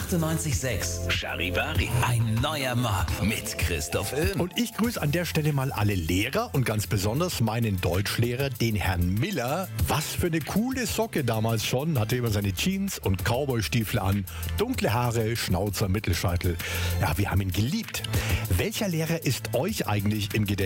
98,6 Charivari. Ein neuer Morgen mit Christoph Öhm. Und ich grüße an der Stelle mal alle Lehrer und ganz besonders meinen Deutschlehrer, den Herrn Miller. Was für eine coole Socke damals schon. Hatte immer seine Jeans und Cowboystiefel an, dunkle Haare, Schnauzer, Mittelscheitel. Ja, wir haben ihn geliebt. Welcher Lehrer ist euch eigentlich im Gedächtnis